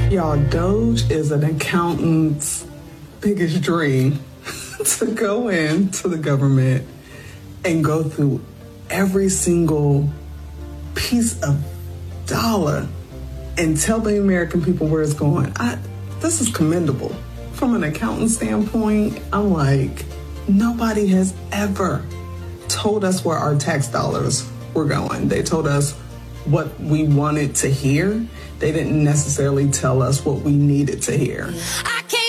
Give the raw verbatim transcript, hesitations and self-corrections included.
Y'all, Doge is an accountant's biggest dream to go into the government and go through every single piece of dollar and tell the American people where it's going. I, this is commendable. From an accountant standpoint, I'm like, nobody has ever told us where our tax dollars were going. They told us what we wanted to hear. They didn't necessarily tell us what we needed to hear. I can't